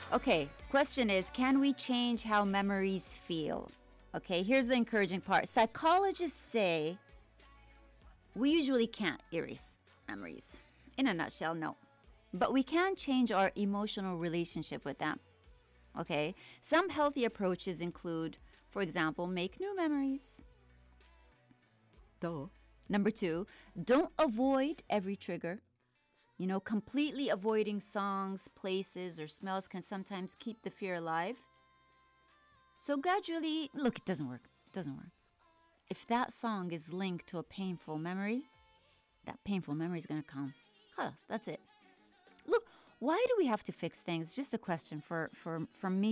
Okay, question is, can we change how memories feel? Okay, here's the encouraging part. Psychologists say we usually can't erase memories. In a nutshell, no. But we can change our emotional relationship with them. Okay, some healthy approaches include, for example, make new memories. Number 2, don't avoid every trigger. You know, completely avoiding songs, places, or smells can sometimes keep the fear alive. So gradually, look, it doesn't work. It doesn't work. If that song is linked to a painful memory, that painful memory is going to come. Khalas, that's it. Look, why do we have to fix things? Just a question from me